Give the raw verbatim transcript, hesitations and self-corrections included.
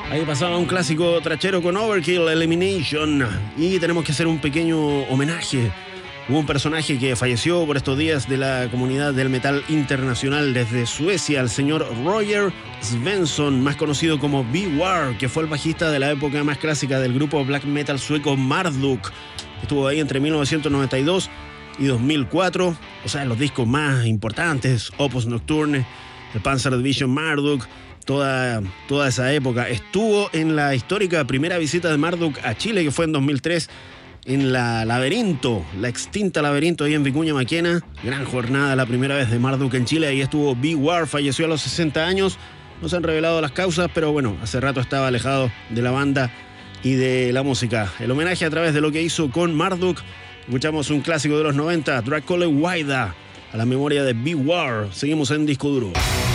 Ahí pasaba un clásico trachero con Overkill, Elimination. Y tenemos que hacer un pequeño homenaje. Hubo un personaje que falleció por estos días de la comunidad del metal internacional desde Suecia, el señor Roger Svensson, más conocido como B-War, que fue el bajista de la época más clásica del grupo black metal sueco Marduk. Estuvo ahí entre mil novecientos noventa y dos y dos mil cuatro, o sea, los discos más importantes, Opus Nocturne, el Panzer Division Marduk, toda, toda esa época. Estuvo en la histórica primera visita de Marduk a Chile, que fue en dos mil tres, en la Laberinto, la extinta Laberinto ahí en Vicuña Maquena. Gran jornada, la primera vez de Marduk en Chile. Ahí estuvo B-War, falleció a los sesenta años. No se han revelado las causas, pero bueno, hace rato estaba alejado de la banda y de la música. El homenaje a través de lo que hizo con Marduk. Escuchamos un clásico de los noventa, Dracula Waida, a la memoria de B-War. Seguimos en Disco Duro.